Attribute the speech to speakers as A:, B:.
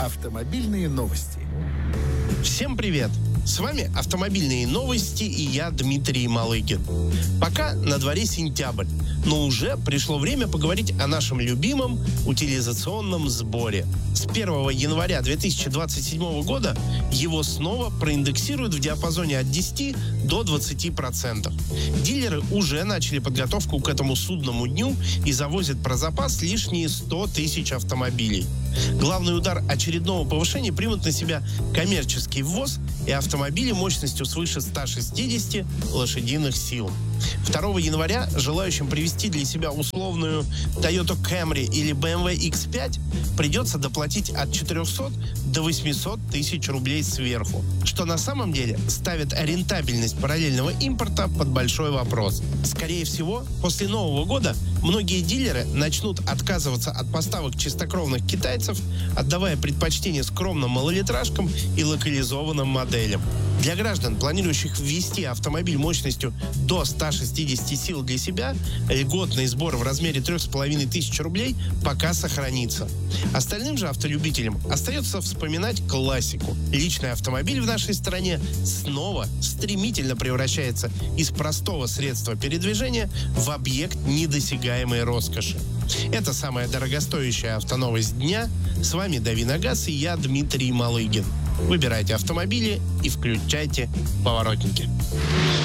A: Автомобильные новости.
B: Всем привет! С вами автомобильные новости и я, Дмитрий Малыгин. Пока на дворе сентябрь, но уже пришло время поговорить о нашем любимом утилизационном сборе. С 1 января 2027 года его снова проиндексируют в диапазоне от 10 до 20%. Дилеры уже начали подготовку к этому судному дню и завозят про запас лишние 100 тысяч автомобилей. Главный удар очередного повышения примут на себя коммерческий ввоз и автомобили мощностью свыше 160 лошадиных сил. 2 января желающим привезти для себя условную Toyota Camry или BMW X5 придется доплатить от 400 до 800 тысяч рублей сверху, что на самом деле ставит рентабельность параллельного импорта под большой вопрос. Скорее всего, после Нового года многие дилеры начнут отказываться от поставок чистокровных китайцев, отдавая предпочтение скромным малолитражкам и локализованным моделям. Для граждан, планирующих ввести автомобиль мощностью до 160 сил для себя, льготный сбор в размере 3500 рублей пока сохранится. Остальным же автолюбителям остается вспоминать классику. Личный автомобиль в нашей стране снова стремительно превращается из простого средства передвижения в объект недосягаемой роскоши. Это самая дорогостоящая автоновость дня. С вами Дави на газ и я, Дмитрий Малыгин. Выбирайте автомобили и включайте поворотники.